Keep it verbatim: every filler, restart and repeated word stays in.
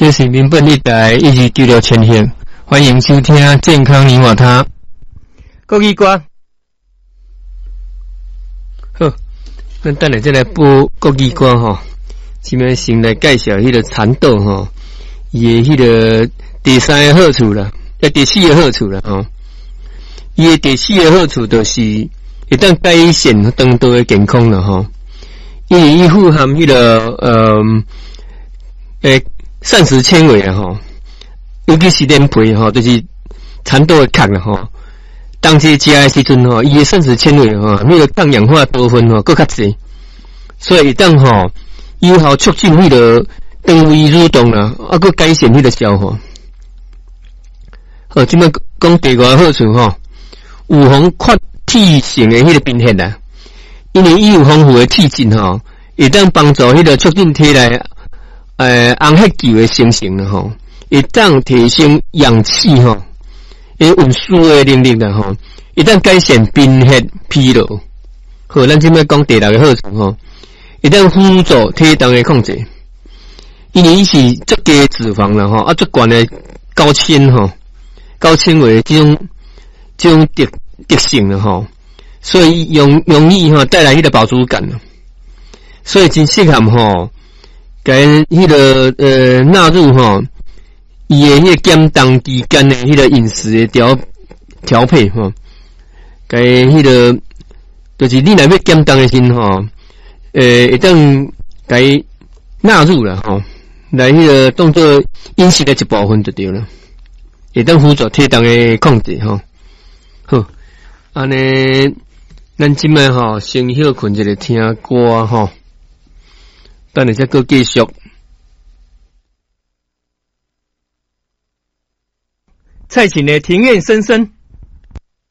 这是民本日台一二九六千赫，欢迎收听健康你我他。国语歌，好，咱等下再来播国语歌吼。前面先来介绍迄个蚕豆吼，伊的迄个第三个好处啦，诶，第四个好处啦吼。伊的第四个好处就是会当改善肠道的健康啦吼，因为伊富含迄个呃诶。膳食纤维啊吼，尤其是连皮吼，就是蚕豆的壳啦吼。当时食的时阵吼，伊的膳食纤维吼，迄个抗氧化多酚吼，搁较济，所以一旦吼有效促进迄个肠胃蠕动啦，啊，搁改善迄个消化。好，即摆讲第二个好处吼，预防缺铁性的迄个贫血啦，因为伊有丰富的铁质吼，会当帮助迄个促进体内。呃，红血球的形成了吼，会当提升氧气吼，诶运输的能力啦吼，会当改善贫血疲劳。好，咱即摆讲第六个好处吼，会当辅助体重的控制，因为伊是足低脂肪啦吼，啊足悬的高纤吼，高纤维这种这种特特性啦吼，所以容容易吼带来迄个饱足感，所以真适合吼。该迄个呃纳入吼，伊的迄个减重期间的迄个饮食的调调配吼，该迄个就是你若要减重的时吼，呃，会当该纳入了吼，来迄个当做饮食的一部分就对了，会当辅助体重的控制吼。好，安尼咱即摆吼先休困一个听歌吼。等下再搁继续。蔡琴的《庭院深深》。